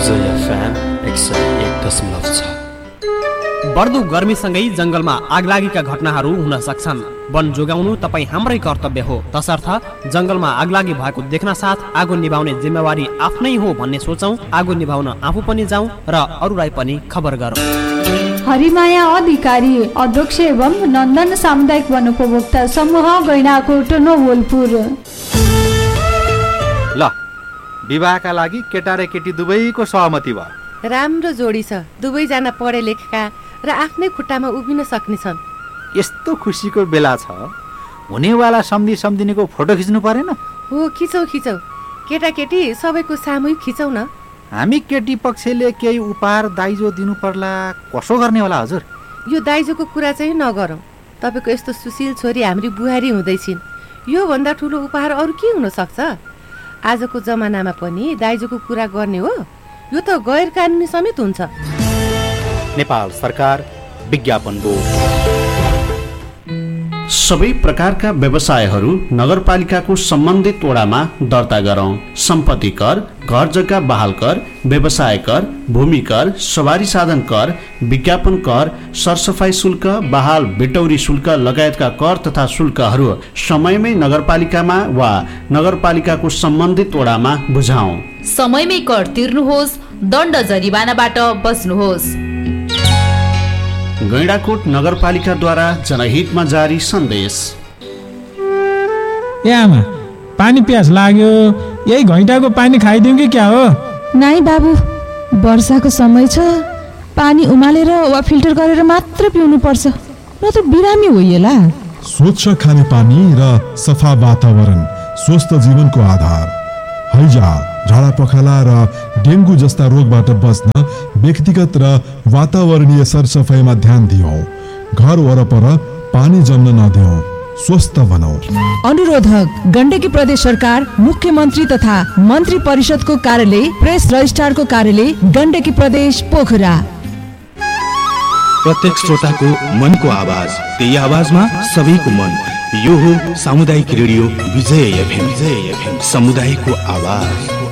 विजय FM 101.6। बढ्दो गर्मीसँगै जंगलमा आगलागीका घटनाहरू हुन सक्छन्। वन जोगाउनु तपाईँ हाम्रै कर्तव्य हो। तसर्थ जंगलमा आगलागी भएको देख्न साथ आगो निभाउने जिम्मेवारी आफ्नै हो भन्ने सोचौं। आगो निभाउन आफू पनि जाउँ र अरूलाई पनि खबर गरौँ। हरिमाया अधिकारी, अध्यक्ष एवं नन्दन सामुदायिक वन उपभोक्ता समूह, गैंडाकोट, नवलपुर। ल, विवाहका लागि केटा र केटी दुवैको सहमति भयो। राम्रो जोडी छ। दुवैजना पढे लेखेका र आफ्नै खुट्टामा उभिन सक्ने छन्। यस्तो खुसीको बेला छ, हुनेवाला सम्धिनीको फोटो खिच्नु परेन? हो, खिचौ खिचौ। केटाकेटी सबैको सामूहिक खिचौ न। हामी केटी पक्षले केही उपहार दाइजो दिनु पर्ला, कसो गर्ने होला हजुर? यो दाइजोको कुरा चाहिँ नगरौँ। तपाईँको यस्तो सुशील छोरी हाम्री बुहारी हुँदैछिन्। यो भन्दा ठुलो उपहार अरू के हुन सक्छ? आजको जमानामा पनि दाइजोको कुरा गर्ने हो? यो त गैर कानुनी समेत हुन्छ। नेपाल सरकार विज्ञापन बोर्ड। सबै प्रकारका व्यवसायहरू नगरपालिकाको सम्बन्धित वडामा दर्ता गरौँ। सम्पत्ति कर, घर जग्गा बहाल कर, व्यवसाय कर, भूमि कर, सवारी साधन कर, विज्ञापन कर, सरसफाई शुल्क, बहाल बिटौरी शुल्क लगायतका कर तथा शुल्कहरू समयमै नगरपालिकामा वा नगरपालिकाको सम्बन्धित वडामा बुझाउँ। समयमै कर तिर्नुहोस्, दण्ड जरिवानाबाट बच्नुहोस्। गैंडाकोट नगरपालिकाद्वारा जनहितमा जारी सन्देश। ए आमा, पानी प्यास लाग्यो, यही घैँटाको पानी खाइदिउँ कि क्या हो? नाइ बाबु, वर्षाको समय छ, पानी उमालेर वा फिल्टर गरेर मात्र पिउनु पर्छ, नत्र बिरामी होइएला। स्वच्छ खाने पानी र सफा वातावरण स्वस्थ जीवनको आधार। हैजा, झाडा पखाला र डेङ्गु जस्ता रोगबाट बच्न व्यक्तिगत र वातावरणीय सरसफाइमा ध्यान दियौं। घर वरपर पानी जम्न नदियौं, स्वस्थ बनाऊ। अनुरोधक गण्डकी प्रदेश सरकार, मुख्यमन्त्री तथा मन्त्री परिषदको कार्यालय, प्रेस रजिस्ट्रारको कार्यालय, गण्डकी प्रदेश, पोखरा। प्रत्येक श्रोताको मनको आवाज, त्यही आवाजमा सबैको मन। यो हो सामुदायिक रेडियो विजय FM, समुदायको आवाज।